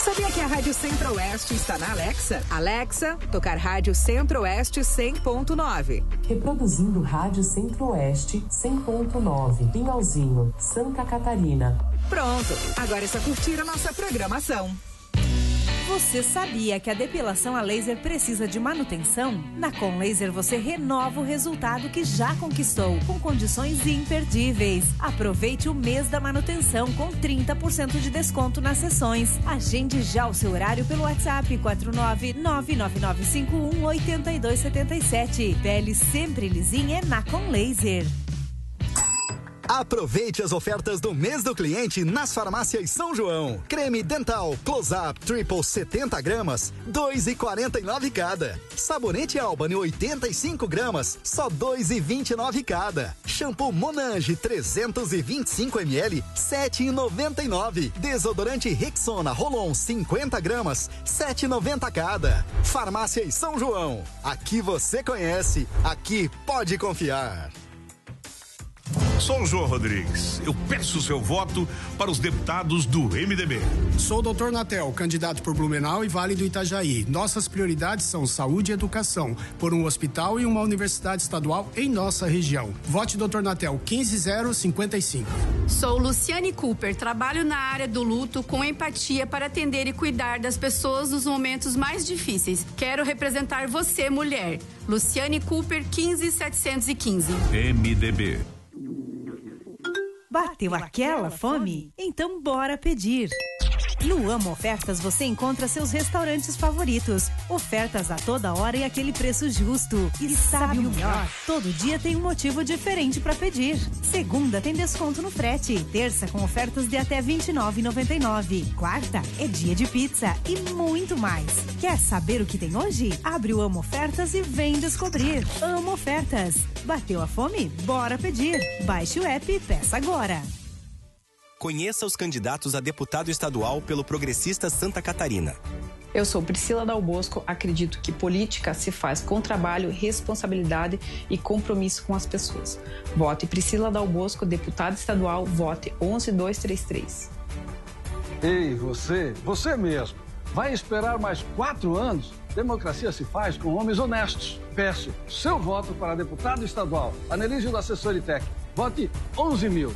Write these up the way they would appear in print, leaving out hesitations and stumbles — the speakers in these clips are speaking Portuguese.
Sabia que a Rádio Centro-Oeste está na Alexa? Alexa, tocar Rádio Centro-Oeste 100.9. Reproduzindo Rádio Centro-Oeste 100.9. Pinhalzinho, Santa Catarina. Pronto, agora é só curtir a nossa programação. Você sabia que a depilação a laser precisa de manutenção? Na Com Laser você renova o resultado que já conquistou, com condições imperdíveis. Aproveite o mês da manutenção com 30% de desconto nas sessões. Agende já o seu horário pelo WhatsApp 49999518277. Pele sempre lisinha é na Com Laser. Aproveite as ofertas do mês do cliente nas farmácias São João. Creme dental Close-Up Triple 70 gramas, 2,49 cada. Sabonete Albany 85 gramas, só 2,29 cada. Shampoo Monange 325 ml, 7,99. Desodorante Rexona Rolon 50 gramas, 7,90 cada. Farmácias São João. Aqui você conhece, aqui pode confiar. Sou o João Rodrigues. Eu peço o seu voto para os deputados do MDB. Sou o Dr. Natel, candidato por Blumenau e Vale do Itajaí. Nossas prioridades são saúde e educação, por um hospital e uma universidade estadual em nossa região. Vote Dr. Natel 15055. Sou Luciane Cooper, trabalho na área do luto com empatia para atender e cuidar das pessoas nos momentos mais difíceis. Quero representar você, mulher. Luciane Cooper 15715. MDB. Bateu aquela fome? Então bora pedir! No Amo Ofertas você encontra seus restaurantes favoritos. Ofertas a toda hora e aquele preço justo. E sabe o melhor? Todo dia tem um motivo diferente para pedir. Segunda tem desconto no frete. Terça com ofertas de até R$29,99. Quarta é dia de pizza e muito mais. Quer saber o que tem hoje? Abre o Amo Ofertas e vem descobrir. Amo Ofertas. Bateu a fome? Bora pedir. Baixe o app e peça agora. Conheça os candidatos a deputado estadual pelo Progressista Santa Catarina. Eu sou Priscila Dal Bosco, acredito que política se faz com trabalho, responsabilidade e compromisso com as pessoas. Vote Priscila Dal Bosco, deputada estadual, vote 11233. Ei, você mesmo, vai esperar mais 4 anos? Democracia se faz com homens honestos. Peço seu voto para deputado estadual, Anelísio da Assessoritec. Vote 11.000.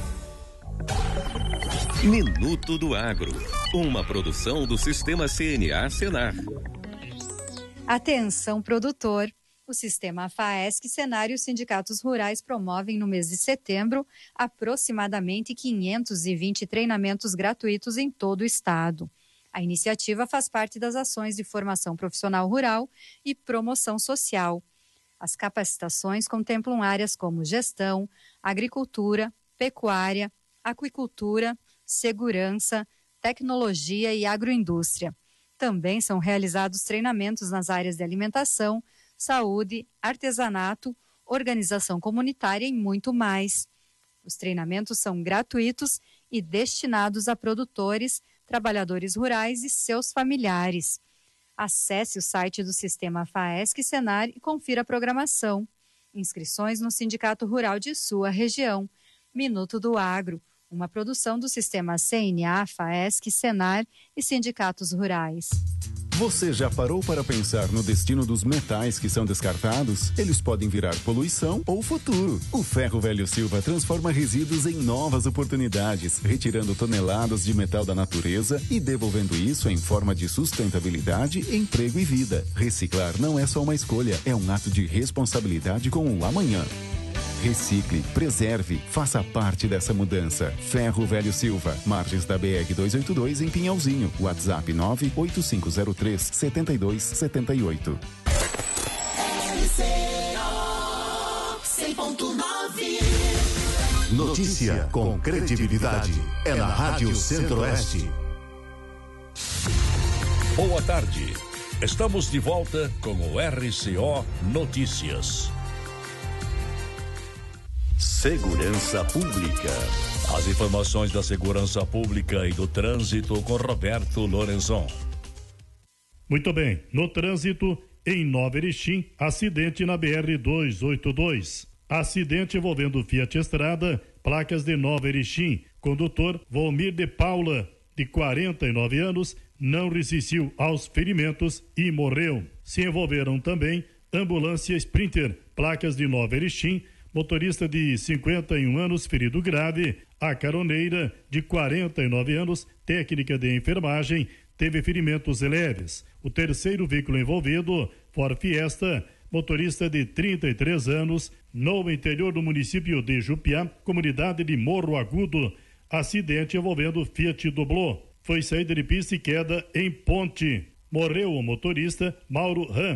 Minuto do Agro, uma produção do Sistema CNA Senar. Atenção, produtor! O Sistema FAESC, Senar e os sindicatos rurais promovem no mês de setembro aproximadamente 520 treinamentos gratuitos em todo o estado. A iniciativa faz parte das ações de formação profissional rural e promoção social. As capacitações contemplam áreas como gestão, agricultura, pecuária, aquicultura, segurança, tecnologia e agroindústria. Também são realizados treinamentos nas áreas de alimentação, saúde, artesanato, organização comunitária e muito mais. Os treinamentos são gratuitos e destinados a produtores, trabalhadores rurais e seus familiares. Acesse o site do Sistema FAESC Senar e confira a programação. Inscrições no Sindicato Rural de sua região. Minuto do Agro, uma produção do Sistema CNA, FAESC, Senar e sindicatos rurais. Você já parou para pensar no destino dos metais que são descartados? Eles podem virar poluição ou futuro. O Ferro Velho Silva transforma resíduos em novas oportunidades, retirando toneladas de metal da natureza e devolvendo isso em forma de sustentabilidade, emprego e vida. Reciclar não é só uma escolha, é um ato de responsabilidade com o amanhã. Recicle, preserve, faça parte dessa mudança. Ferro Velho Silva, margens da BR 282 em Pinhalzinho. WhatsApp 98503-7278. Notícia com credibilidade. É na Rádio Centro-Oeste. Boa tarde. Estamos de volta com o RCO Notícias. Segurança Pública. As informações da segurança pública e do trânsito com Roberto Lorenzon. Muito bem, no trânsito em Nova Erechim, acidente na BR-282. Acidente envolvendo Fiat Estrada, placas de Nova Erechim. Condutor Volmir de Paula, de 49 anos, não resistiu aos ferimentos e morreu. Se envolveram também ambulância Sprinter, placas de Nova Erechim, motorista de 51 anos ferido grave, a caroneira de 49 anos, técnica de enfermagem, teve ferimentos leves. O terceiro veículo envolvido, Ford Fiesta, motorista de 33 anos, no interior do município de Jupiá, comunidade de Morro Agudo, acidente envolvendo Fiat Doblô. Foi saída de pista e queda em ponte. Morreu o motorista Mauro Ram,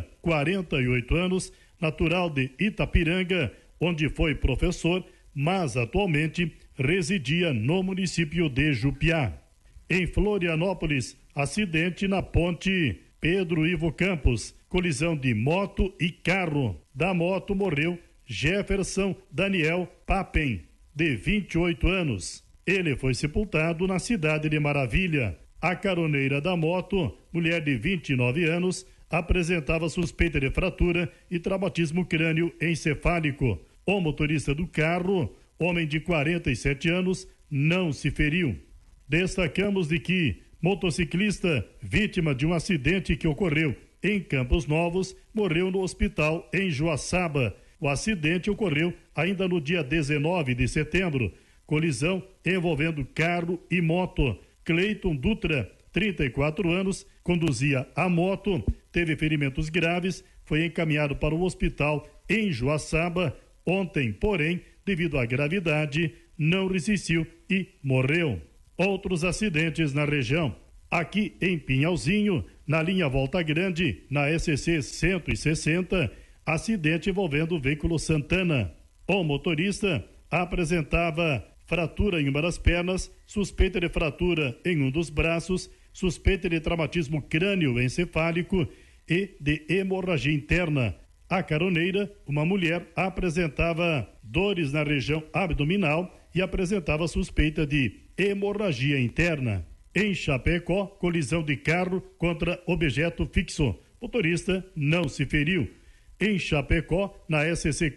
48 anos, natural de Itapiranga, onde foi professor, mas atualmente residia no município de Jupiá. Em Florianópolis, acidente na ponte Pedro Ivo Campos, colisão de moto e carro. Da moto morreu Jefferson Daniel Papen, de 28 anos. Ele foi sepultado na cidade de Maravilha. A caroneira da moto, mulher de 29 anos, apresentava suspeita de fratura e traumatismo crânioencefálico. O motorista do carro, homem de 47 anos, não se feriu. Destacamos de que motociclista vítima de um acidente que ocorreu em Campos Novos morreu no hospital em Joaçaba. O acidente ocorreu ainda no dia 19 de setembro. Colisão envolvendo carro e moto. Cleiton Dutra, 34 anos, conduzia a moto, teve ferimentos graves, foi encaminhado para o hospital em Joaçaba. Ontem, porém, devido à gravidade, não resistiu e morreu. Outros acidentes na região. Aqui em Pinhalzinho, na linha Volta Grande, na SC 160, acidente envolvendo o veículo Santana. O motorista apresentava fratura em uma das pernas, suspeita de fratura em um dos braços, suspeita de traumatismo crânioencefálico e de hemorragia interna. A caroneira, uma mulher, apresentava dores na região abdominal e apresentava suspeita de hemorragia interna. Em Chapecó, colisão de carro contra objeto fixo. Motorista não se feriu. Em Chapecó, na SC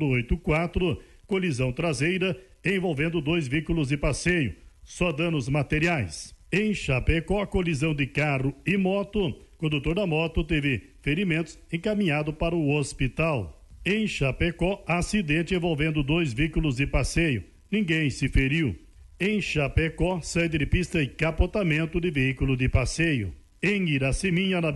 484, colisão traseira envolvendo 2 veículos de passeio. Só danos materiais. Em Chapecó, colisão de carro e moto. Condutor da moto teve ferimentos, encaminhado para o hospital. Em Chapecó, acidente envolvendo 2 veículos de passeio. Ninguém se feriu. Em Chapecó, saída de pista e capotamento de veículo de passeio. Em Iraceminha, na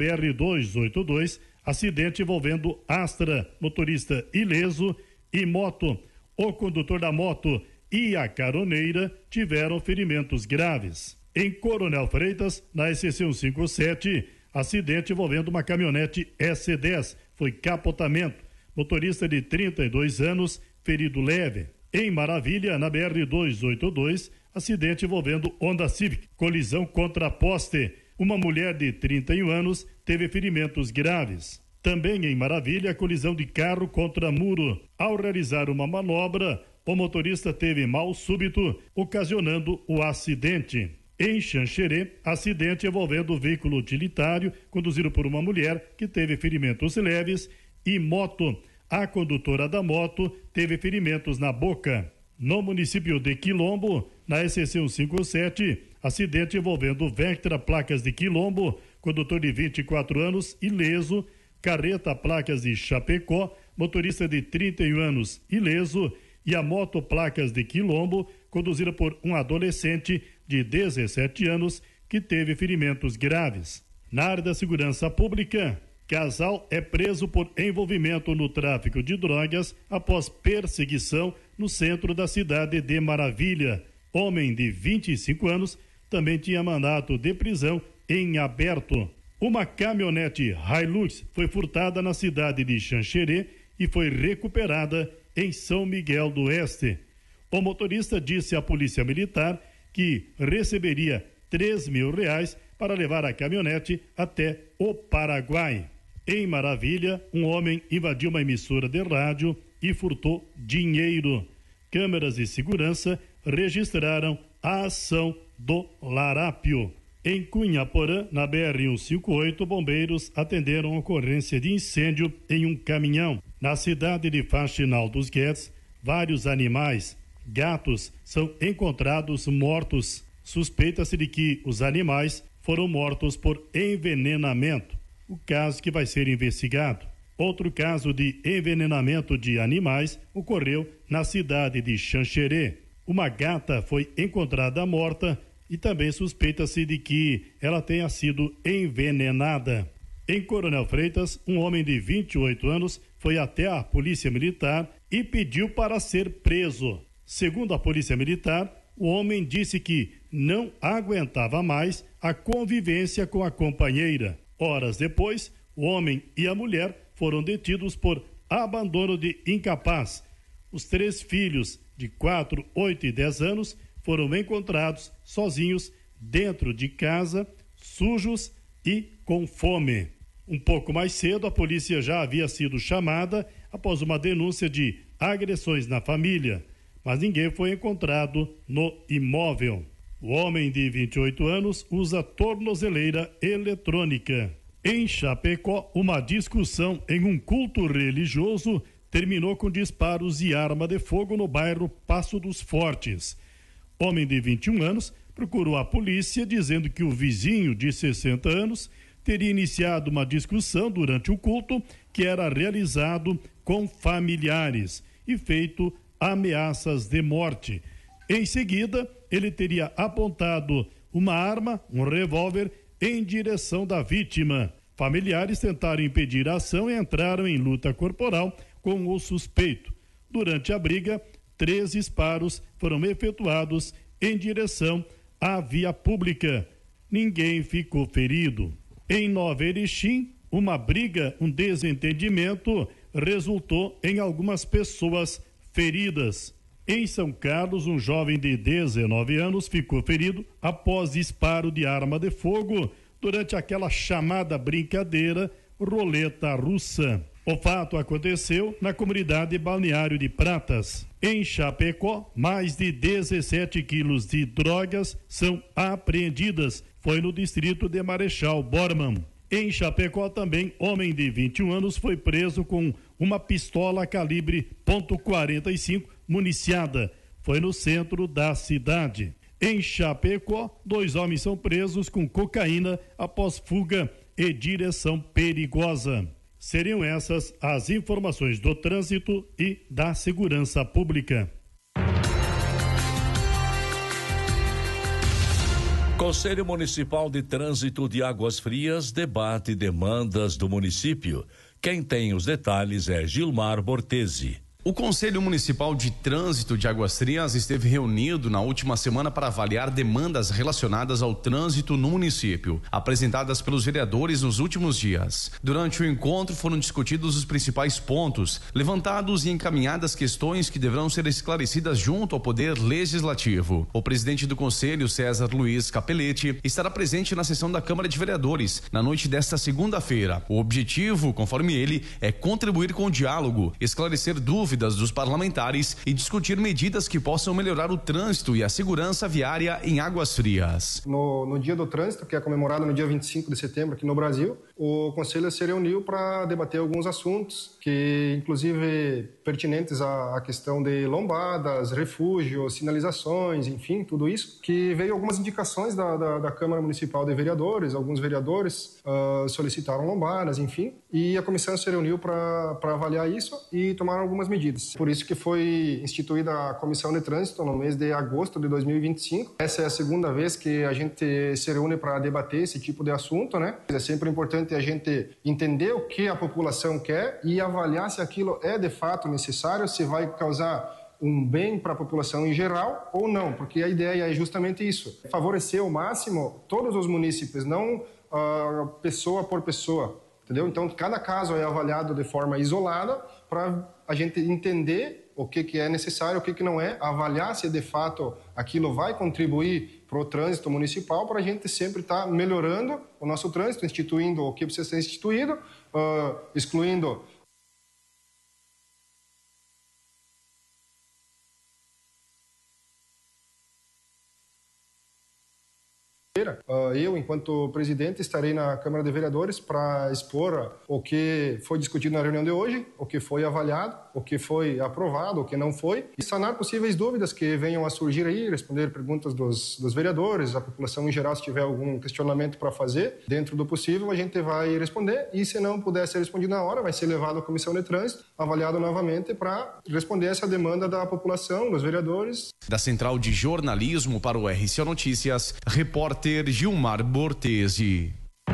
BR-282, acidente envolvendo Astra, motorista ileso e moto. O condutor da moto e a caroneira tiveram ferimentos graves. Em Coronel Freitas, na SC 157, acidente envolvendo uma caminhonete S10, foi capotamento. Motorista de 32 anos, ferido leve. Em Maravilha, na BR-282, acidente envolvendo Honda Civic, colisão contra poste. Uma mulher de 31 anos teve ferimentos graves. Também em Maravilha, colisão de carro contra muro. Ao realizar uma manobra, o motorista teve mal súbito, ocasionando o acidente. Em Xanxerê, acidente envolvendo veículo utilitário conduzido por uma mulher que teve ferimentos leves e moto. A condutora da moto teve ferimentos na boca. No município de Quilombo, na SC 157, acidente envolvendo Vectra, placas de Quilombo, condutor de 24 anos, ileso, carreta, placas de Chapecó, motorista de 31 anos, ileso, e a moto, placas de Quilombo, conduzida por um adolescente de 17 anos, que teve ferimentos graves. Na área da segurança pública, casal é preso por envolvimento no tráfico de drogas após perseguição no centro da cidade de Maravilha. Homem de 25 anos também tinha mandato de prisão em aberto. Uma caminhonete Hilux foi furtada na cidade de Xanxerê e foi recuperada em São Miguel do Oeste. O motorista disse à polícia militar que receberia R$3.000 para levar a caminhonete até o Paraguai. Em Maravilha, um homem invadiu uma emissora de rádio e furtou dinheiro. Câmeras de segurança registraram a ação do Larápio. Em Cunhaporã, na BR-158, bombeiros atenderam a ocorrência de incêndio em um caminhão. Na cidade de Faxinal dos Guedes, vários animais, gatos, são encontrados mortos. Suspeita-se de que os animais foram mortos por envenenamento, o caso que vai ser investigado. Outro caso de envenenamento de animais ocorreu na cidade de Xanxerê. Uma gata foi encontrada morta e também suspeita-se de que ela tenha sido envenenada. Em Coronel Freitas, um homem de 28 anos foi até a Polícia Militar e pediu para ser preso. Segundo a Polícia Militar, o homem disse que não aguentava mais a convivência com a companheira. Horas depois, o homem e a mulher foram detidos por abandono de incapaz. Os 3 filhos de 4, 8 e 10 anos foram encontrados sozinhos dentro de casa, sujos e com fome. Um pouco mais cedo, a polícia já havia sido chamada após uma denúncia de agressões na família, mas ninguém foi encontrado no imóvel. O homem de 28 anos usa tornozeleira eletrônica. Em Chapecó, uma discussão em um culto religioso terminou com disparos de arma de fogo no bairro Passo dos Fortes. Homem de 21 anos procurou a polícia dizendo que o vizinho de 60 anos teria iniciado uma discussão durante o culto que era realizado com familiares e feito ameaças de morte. Em seguida, ele teria apontado uma arma, um revólver, em direção da vítima. Familiares tentaram impedir a ação e entraram em luta corporal com o suspeito. Durante a briga, 3 disparos foram efetuados em direção à via pública. Ninguém ficou ferido. Em Nova Erechim, uma briga, um desentendimento resultou em algumas pessoas feridas. Em São Carlos, um jovem de 19 anos ficou ferido após disparo de arma de fogo durante aquela chamada brincadeira roleta russa. O fato aconteceu na comunidade Balneário de Pratas. Em Chapecó, mais de 17 quilos de drogas são apreendidas. Foi no distrito de Marechal Bormann. Em Chapecó também, homem de 21 anos foi preso com uma pistola calibre .45 municiada. Foi no centro da cidade. Em Chapecó, 2 homens são presos com cocaína após fuga e direção perigosa. Seriam essas as informações do trânsito e da segurança pública. Conselho Municipal de Trânsito de Águas Frias debate demandas do município. Quem tem os detalhes é Gilmar Bortesi. O Conselho Municipal de Trânsito de Águas Frias esteve reunido na última semana para avaliar demandas relacionadas ao trânsito no município, apresentadas pelos vereadores nos últimos dias. Durante o encontro foram discutidos os principais pontos, levantados e encaminhadas questões que deverão ser esclarecidas junto ao Poder Legislativo. O presidente do Conselho, César Luiz Capelletti, estará presente na sessão da Câmara de Vereadores na noite desta segunda-feira. O objetivo, conforme ele, é contribuir com o diálogo, esclarecer dúvidas dos parlamentares e discutir medidas que possam melhorar o trânsito e a segurança viária em Águas Frias. No Dia do Trânsito, que é comemorado no dia 25 de setembro aqui no Brasil, o Conselho se reuniu para debater alguns assuntos que, inclusive, pertinentes à questão de lombadas, refúgios, sinalizações, enfim, tudo isso, que veio algumas indicações da Câmara Municipal de Vereadores, alguns vereadores solicitaram lombadas, enfim, e a comissão se reuniu para avaliar isso e tomar algumas medidas. Por isso que foi instituída a Comissão de Trânsito no mês de agosto de 2025. Essa é a segunda vez que a gente se reúne para debater esse tipo de assunto, né? É sempre importante a gente entender o que a população quer e avaliar se aquilo é de fato necessário, se vai causar um bem para a população em geral ou não, porque a ideia é justamente isso, favorecer ao máximo todos os munícipes, não pessoa por pessoa, entendeu? Então, cada caso é avaliado de forma isolada para a gente entender o que é necessário, o que não é, avaliar se de fato aquilo vai contribuir para o trânsito municipal, para a gente sempre estar melhorando o nosso trânsito, instituindo o que precisa ser instituído, excluindo Eu, enquanto presidente, estarei na Câmara de Vereadores para expor o que foi discutido na reunião de hoje, o que foi avaliado, o que foi aprovado, o que não foi, e sanar possíveis dúvidas que venham a surgir aí, responder perguntas dos vereadores, a população em geral, se tiver algum questionamento para fazer. Dentro do possível, a gente vai responder, e se não puder ser respondido na hora, vai ser levado à Comissão de Trânsito, avaliado novamente para responder essa demanda da população, dos vereadores. Da Central de Jornalismo para o RCO Notícias, repórter Gilmar Bortesi.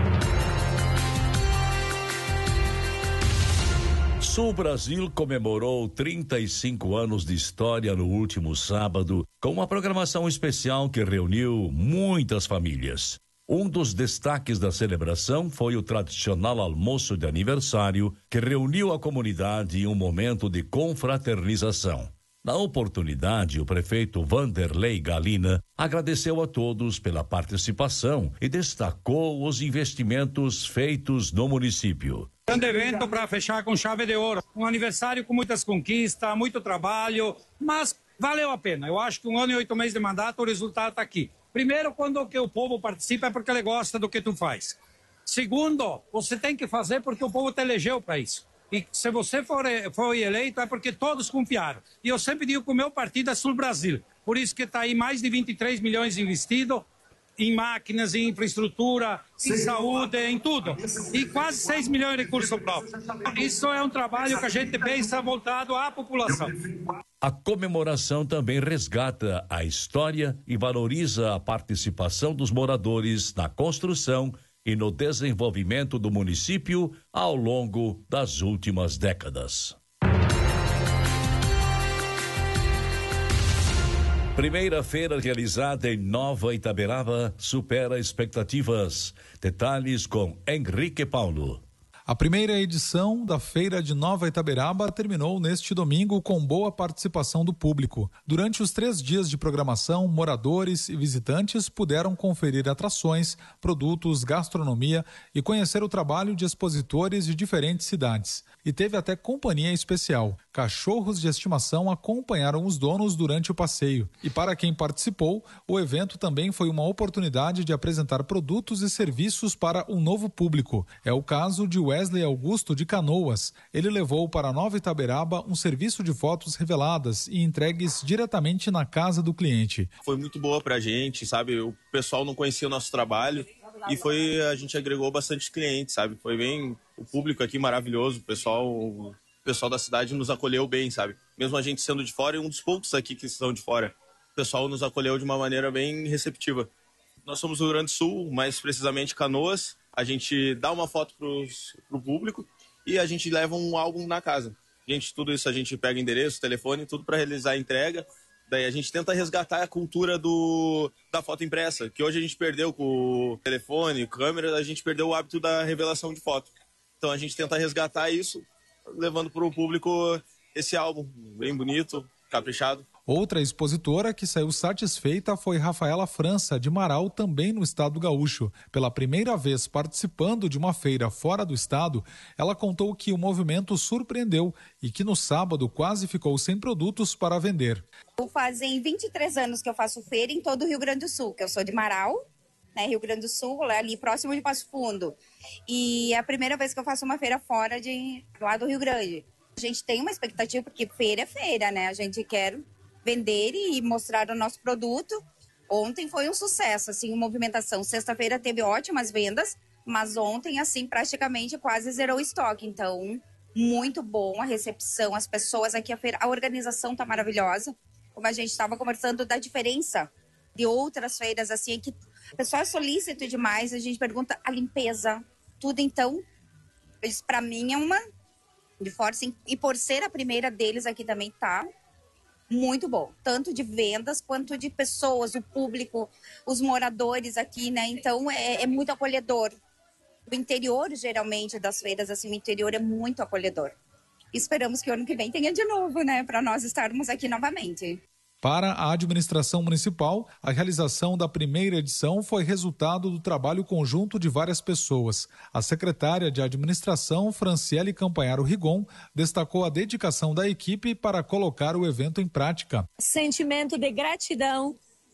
Sul Brasil comemorou 35 anos de história no último sábado, com uma programação especial que reuniu muitas famílias. Um dos destaques da celebração foi o tradicional almoço de aniversário, que reuniu a comunidade em um momento de confraternização. Na oportunidade, o prefeito Vanderlei Galina agradeceu a todos pela participação e destacou os investimentos feitos no município. Grande evento para fechar com chave de ouro. Um aniversário com muitas conquistas, muito trabalho, mas valeu a pena. Eu acho que 1 ano e 8 meses de mandato, o resultado está aqui. Primeiro, quando o povo participa é porque ele gosta do que tu faz. Segundo, você tem que fazer porque o povo te elegeu para isso. E se você foi eleito é porque todos confiaram. E eu sempre digo que o meu partido é Sul Brasil. Por isso que está aí mais de 23 milhões investidos em máquinas, em infraestrutura, em saúde, em tudo. E quase 6 milhões de recursos próprios. Isso é um trabalho que a gente pensa voltado à população. A comemoração também resgata a história e valoriza a participação dos moradores na construção e no desenvolvimento do município ao longo das últimas décadas. Primeira feira realizada em Nova Itaberaba supera expectativas. Detalhes com Henrique Paulo. A primeira edição da Feira de Nova Itaberaba terminou neste domingo com boa participação do público. Durante os 3 dias de programação, moradores e visitantes puderam conferir atrações, produtos, gastronomia e conhecer o trabalho de expositores de diferentes cidades. E teve até companhia especial. Cachorros de estimação acompanharam os donos durante o passeio. E para quem participou, o evento também foi uma oportunidade de apresentar produtos e serviços para um novo público. É o caso de Wesley Augusto de Canoas. Ele levou para Nova Itaberaba um serviço de fotos reveladas e entregues diretamente na casa do cliente. Foi muito boa pra gente, sabe? O pessoal não conhecia o nosso trabalho e a gente agregou bastante clientes, sabe? Foi bem, o público aqui maravilhoso, o pessoal da cidade nos acolheu bem, sabe? Mesmo a gente sendo de fora, e um dos poucos aqui que estão de fora, o pessoal nos acolheu de uma maneira bem receptiva. Nós somos do Rio Grande do Sul, mais precisamente Canoas. A gente dá uma foto pro público e a gente leva um álbum na casa. Tudo isso a gente pega endereço, telefone, tudo para realizar a entrega. Daí a gente tenta resgatar a cultura da foto impressa, que hoje a gente perdeu com o telefone, câmera, a gente perdeu o hábito da revelação de foto. Então a gente tenta resgatar isso, levando para o público esse álbum bem bonito, caprichado. Outra expositora que saiu satisfeita foi Rafaela França, de Marau, também no estado gaúcho. Pela primeira vez participando de uma feira fora do estado, ela contou que o movimento surpreendeu e que no sábado quase ficou sem produtos para vender. Fazem 23 anos que eu faço feira em todo o Rio Grande do Sul, que eu sou de Marau, né, Rio Grande do Sul, ali próximo de Passo Fundo. E é a primeira vez que eu faço uma feira fora lá do Rio Grande. A gente tem uma expectativa, porque feira é feira, né? A gente quer vender e mostrar o nosso produto. Ontem foi um sucesso, assim, movimentação. Sexta-feira teve ótimas vendas, mas ontem, assim, praticamente quase zerou o estoque. Então, muito bom a recepção, as pessoas aqui, a organização tá maravilhosa. Como a gente estava conversando da diferença de outras feiras, assim, que o pessoal é solícito demais, a gente pergunta a limpeza, tudo. Então, isso para mim é uma de força, e por ser a primeira deles aqui também tá muito bom, tanto de vendas quanto de pessoas, o público, os moradores aqui, né? Então é muito acolhedor. O interior, geralmente, das feiras, assim, o interior é muito acolhedor. Esperamos que o ano que vem tenha de novo, né? Para nós estarmos aqui novamente. Para a administração municipal, a realização da primeira edição foi resultado do trabalho conjunto de várias pessoas. A secretária de administração, Franciele Campanharo Rigon, destacou a dedicação da equipe para colocar o evento em prática. Sentimento de gratidão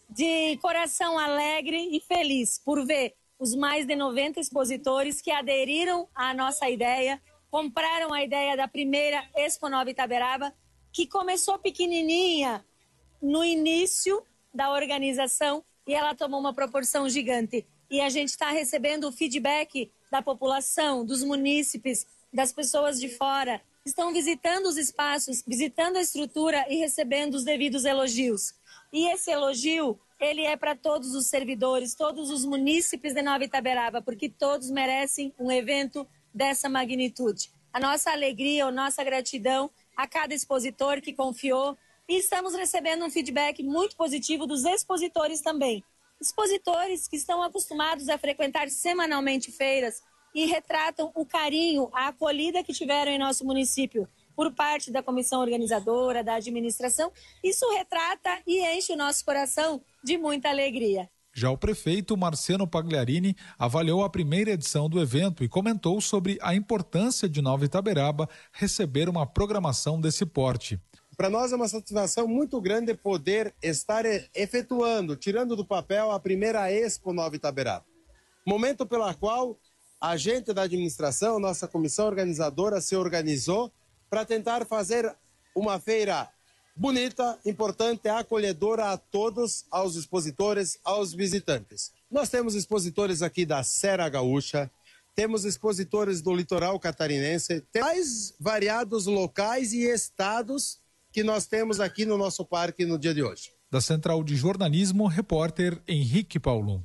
de coração alegre e feliz por ver os mais de 90 expositores que aderiram à nossa ideia, compraram a ideia da primeira Expo Nova Itaberaba, que começou pequenininha no início da organização e ela tomou uma proporção gigante. E a gente está recebendo o feedback da população, dos munícipes, das pessoas de fora. Estão visitando os espaços, visitando a estrutura e recebendo os devidos elogios. E esse elogio, ele é para todos os servidores, todos os munícipes de Nova Itaberaba, porque todos merecem um evento dessa magnitude. A nossa alegria, a nossa gratidão a cada expositor que confiou. E estamos recebendo um feedback muito positivo dos expositores também. Expositores que estão acostumados a frequentar semanalmente feiras e retratam o carinho, a acolhida que tiveram em nosso município por parte da comissão organizadora, da administração. Isso retrata e enche o nosso coração de muita alegria. Já o prefeito Marciano Pagliarini avaliou a primeira edição do evento e comentou sobre a importância de Nova Itaberaba receber uma programação desse porte. Para nós é uma satisfação muito grande poder estar efetuando, tirando do papel a primeira Expo Nova Itaberaba. Momento pela qual a gente da administração, nossa comissão organizadora, se organizou para tentar fazer uma feira bonita, importante, acolhedora a todos, aos expositores, aos visitantes. Nós temos expositores aqui da Serra Gaúcha, temos expositores do litoral catarinense, tem mais variados locais e estados que nós temos aqui no nosso parque no dia de hoje. Da Central de Jornalismo, repórter Henrique Paulo.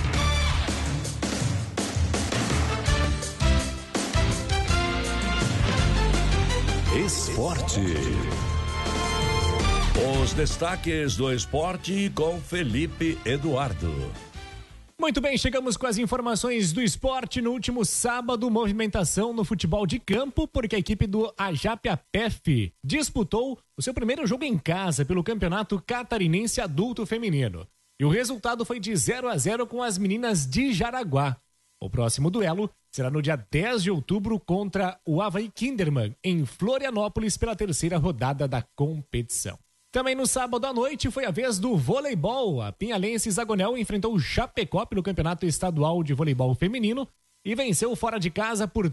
Esporte. Os destaques do esporte com Felipe Eduardo. Muito bem, chegamos com as informações do esporte. No último sábado, movimentação no futebol de campo, porque a equipe do Ajapiapef disputou o seu primeiro jogo em casa pelo Campeonato Catarinense Adulto Feminino. E o resultado foi de 0-0 com as meninas de Jaraguá. O próximo duelo será no dia 10 de outubro contra o Avaí Kinderman, em Florianópolis, pela terceira rodada da competição. Também no sábado à noite foi a vez do voleibol. A Pinhalense Zagonel enfrentou o Chapecó pelo Campeonato Estadual de Voleibol Feminino e venceu fora de casa por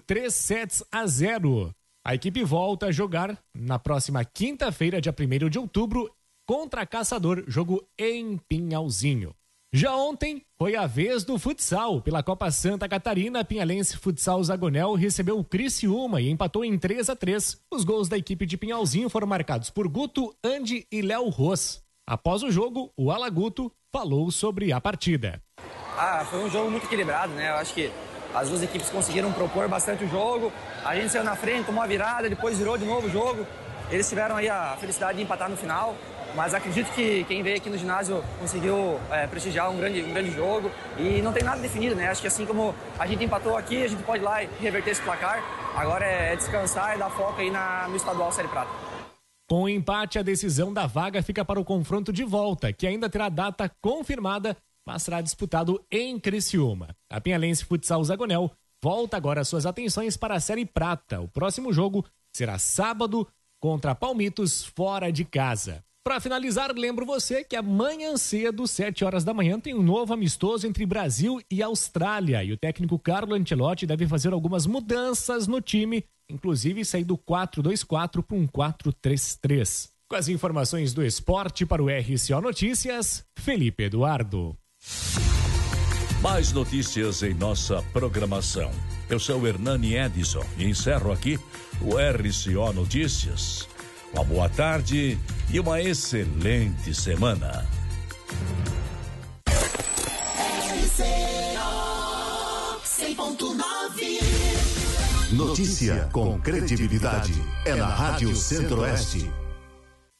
3-0. A equipe volta a jogar na próxima quinta-feira, dia 1º de outubro, contra a Caçador, jogo em Pinhalzinho. Já ontem foi a vez do futsal. Pela Copa Santa Catarina, a Pinhalense Futsal Zagonel recebeu o Criciúma e empatou em 3-3. Os gols da equipe de Pinhalzinho foram marcados por Guto, Andy e Léo Ros. Após o jogo, o Alaguto falou sobre a partida. Foi um jogo muito equilibrado, né? Eu acho que as duas equipes conseguiram propor bastante o jogo. A gente saiu na frente, tomou a virada, depois virou de novo o jogo. Eles tiveram aí a felicidade de empatar no final. Mas acredito que quem veio aqui no ginásio conseguiu prestigiar um grande jogo e não tem nada definido, né? Acho que assim como a gente empatou aqui, a gente pode ir lá e reverter esse placar. Agora é descansar e dar foco aí no Estadual Série Prata. Com o empate, a decisão da vaga fica para o confronto de volta, que ainda terá data confirmada, mas será disputado em Criciúma. A Pinhalense Futsal Zagonel volta agora suas atenções para a Série Prata. O próximo jogo será sábado contra Palmitos, fora de casa. Para finalizar, lembro você que amanhã cedo, 7 horas da manhã, tem um novo amistoso entre Brasil e Austrália. E o técnico Carlo Ancelotti deve fazer algumas mudanças no time, inclusive sair do 4-2-4 para um 4-3-3. Com as informações do esporte para o RCO Notícias, Felipe Eduardo. Mais notícias em nossa programação. Eu sou o Hernani Edison e encerro aqui o RCO Notícias. Uma boa tarde e uma excelente semana. Notícia com credibilidade é na Rádio Centro-Oeste.